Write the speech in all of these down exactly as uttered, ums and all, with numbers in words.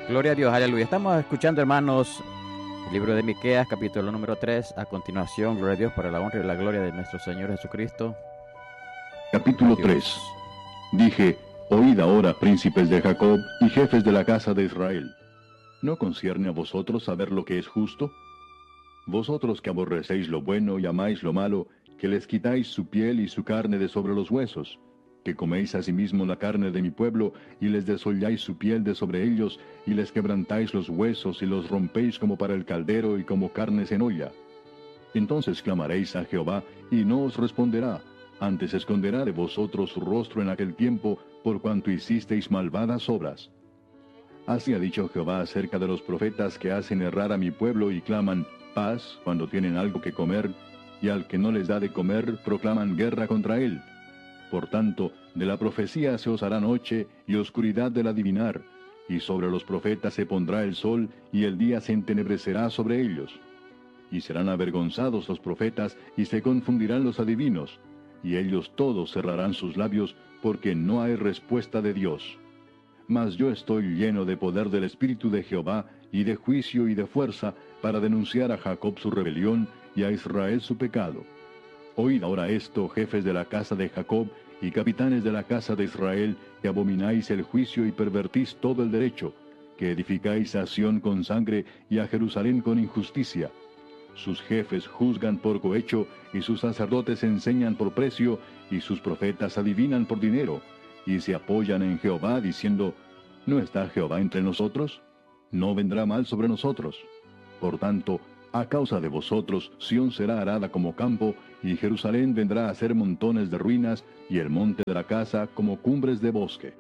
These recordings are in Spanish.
Gloria a Dios, aleluya. Estamos escuchando, hermanos, el libro de Miqueas, capítulo número tres. A continuación, gloria a Dios, para la honra y la gloria de nuestro Señor Jesucristo. Capítulo tres. Dije, oíd ahora, príncipes de Jacob y jefes de la casa de Israel. ¿No concierne a vosotros saber lo que es justo? Vosotros que aborrecéis lo bueno y amáis lo malo, que les quitáis su piel y su carne de sobre los huesos, que coméis asimismo la carne de mi pueblo, y les desolláis su piel de sobre ellos, y les quebrantáis los huesos, y los rompéis como para el caldero, y como carnes en olla. Entonces clamaréis a Jehová, y no os responderá, antes esconderá de vosotros su rostro en aquel tiempo, por cuanto hicisteis malvadas obras. Así ha dicho Jehová acerca de los profetas que hacen errar a mi pueblo, y claman paz cuando tienen algo que comer, y al que no les da de comer proclaman guerra contra él. Por tanto, de la profecía se os hará noche, y oscuridad del adivinar, y sobre los profetas se pondrá el sol, y el día se entenebrecerá sobre ellos. Y serán avergonzados los profetas, y se confundirán los adivinos, y ellos todos cerrarán sus labios, porque no hay respuesta de Dios. Mas yo estoy lleno de poder del Espíritu de Jehová, y de juicio y de fuerza, para denunciar a Jacob su rebelión, y a Israel su pecado. Oíd ahora esto, jefes de la casa de Jacob, y capitanes de la casa de Israel, que abomináis el juicio y pervertís todo el derecho, que edificáis a Sión con sangre, y a Jerusalén con injusticia. Sus jefes juzgan por cohecho, y sus sacerdotes enseñan por precio, y sus profetas adivinan por dinero, y se apoyan en Jehová, diciendo, ¿no está Jehová entre nosotros? ¿No vendrá mal sobre nosotros? Por tanto, a causa de vosotros, Sión será arada como campo, y Jerusalén vendrá a ser montones de ruinas, y el monte de la casa como cumbres de bosque.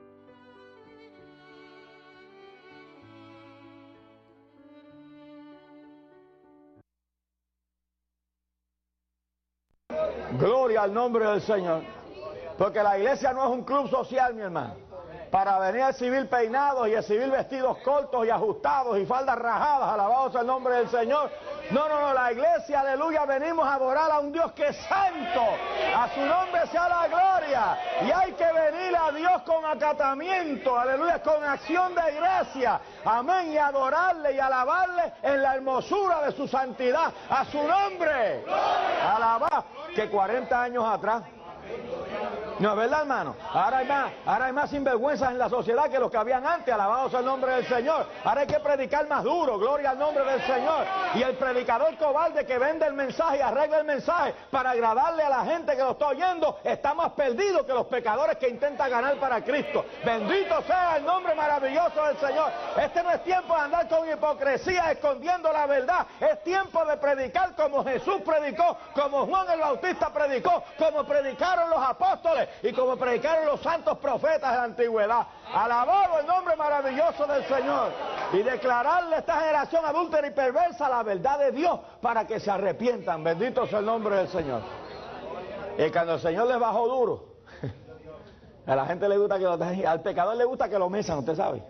Gloria al nombre del Señor. Porque la iglesia no es un club social, mi hermano, para venir a exhibir peinados y exhibir vestidos cortos y ajustados y faldas rajadas, alabados al nombre del Señor. No, no, no, la iglesia, aleluya, venimos a adorar a un Dios que es santo, a su nombre sea la gloria, y hay que venir a Dios con acatamiento, aleluya, con acción de gracia, amén, y adorarle y alabarle en la hermosura de su santidad, a su nombre, alabá, que cuarenta años atrás. No, ¿verdad, hermano? Ahora hay más, ahora hay más sinvergüenzas en la sociedad que los que habían antes, alabados al nombre del Señor. Ahora hay que predicar más duro, gloria al nombre del Señor. Y el predicador cobarde que vende el mensaje y arregla el mensaje para agradarle a la gente que lo está oyendo, está más perdido que los pecadores que intentan ganar para Cristo. Bendito sea el nombre maravilloso del Señor. Este no es tiempo de andar con hipocresía escondiendo la verdad. Es tiempo de predicar como Jesús predicó, como Juan el Bautista predicó, como predicaron los apóstoles y como predicaron los santos profetas de la antigüedad. Alabado el nombre maravilloso del Señor. Y declararle a esta generación adúltera y perversa la verdad de Dios para que se arrepientan. Bendito sea el nombre del Señor. Y cuando el Señor les bajó duro, a la gente le gusta que lo dejen, al pecador le gusta que lo mesan, usted sabe.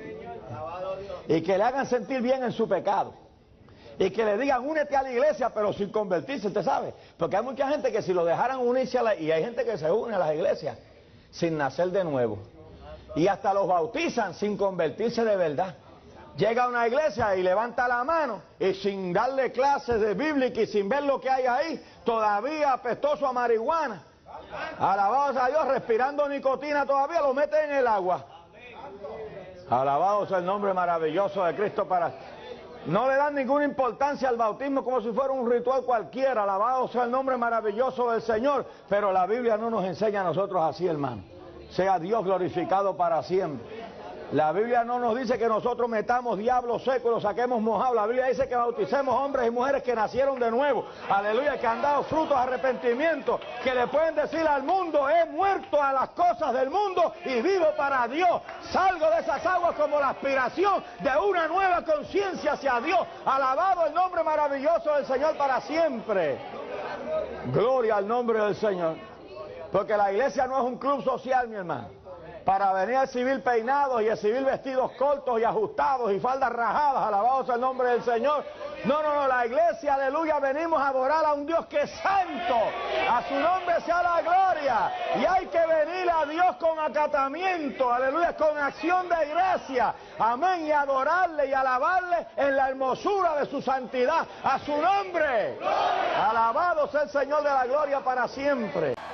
Y que le hagan sentir bien en su pecado. Y que le digan, únete a la iglesia, pero sin convertirse, usted sabe. Porque hay mucha gente que si lo dejaran unirse a la... Y hay gente que se une a las iglesias sin nacer de nuevo. Y hasta los bautizan sin convertirse de verdad. Llega a una iglesia y levanta la mano, y sin darle clases de bíblica y sin ver lo que hay ahí, todavía apestoso a marihuana. Alabados a Dios, respirando nicotina todavía, lo mete en el agua. Alabados el nombre maravilloso de Cristo para... No le dan ninguna importancia al bautismo como si fuera un ritual cualquiera, alabado sea el nombre maravilloso del Señor, pero la Biblia no nos enseña a nosotros así, hermano. Sea Dios glorificado para siempre. La Biblia no nos dice que nosotros metamos diablos secos y los saquemos mojados. La Biblia dice que bauticemos hombres y mujeres que nacieron de nuevo. Aleluya, que han dado frutos de arrepentimiento. Que le pueden decir al mundo, he muerto a las cosas del mundo y vivo para Dios. Salgo de esas aguas como la aspiración de una nueva conciencia hacia Dios. Alabado el nombre maravilloso del Señor para siempre. Gloria al nombre del Señor. Porque la iglesia no es un club social, mi hermano, para venir al civil peinados y al civil vestidos cortos y ajustados y faldas rajadas, alabado sea el nombre del Señor. No, no, no, la iglesia, aleluya, venimos a adorar a un Dios que es santo, a su nombre sea la gloria, y hay que venir a Dios con acatamiento, aleluya, con acción de gracia, amén, y adorarle y alabarle en la hermosura de su santidad, a su nombre, alabado sea el Señor de la gloria para siempre.